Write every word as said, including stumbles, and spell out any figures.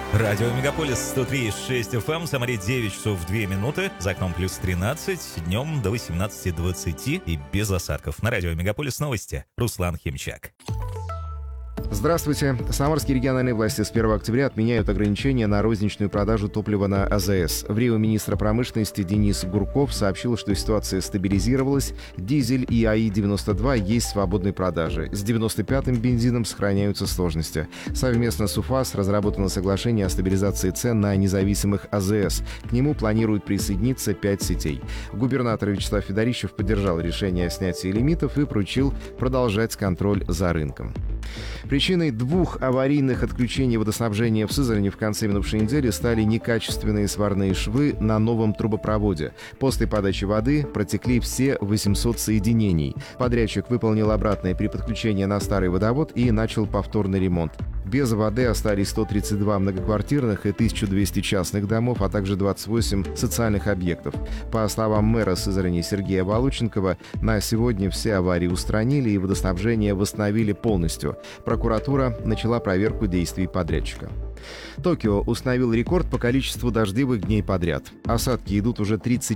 Радио Мегаполис сто три и шесть эф эм, Самаре девять часов две минуты, за окном плюс тринадцать, днем до восемнадцати двадцати и без осадков. На Радио Мегаполис новости. Руслан Химчак. Здравствуйте. Самарские региональные власти с первого октября отменяют ограничения на розничную продажу топлива на а зэ эс. В Рио министр промышленности Денис Гурков сообщил, что ситуация стабилизировалась. Дизель и а и девяносто два есть в свободной продаже. С девяносто пятым бензином сохраняются сложности. Совместно с УФАС разработано соглашение о стабилизации цен на независимых а зэ эс. К нему планируют присоединиться пять сетей. Губернатор Вячеслав Федорищев поддержал решение о снятии лимитов и поручил продолжать контроль за рынком. Причиной двух аварийных отключений водоснабжения в Сызрани в конце минувшей недели стали некачественные сварные швы на новом трубопроводе. После подачи воды протекли все восемьсот соединений. Подрядчик выполнил обратное при подключении на старый водовод и начал повторный ремонт. Без воды остались сто тридцать два многоквартирных и тысяча двести частных домов, а также двадцать восемь социальных объектов. По словам мэра Сызрани Сергея Волоченкова, на сегодня все аварии устранили и водоснабжение восстановили полностью. Прокуратура начала проверку действий подрядчика. Токио установил рекорд по количеству дождливых дней подряд. Осадки идут уже тридцать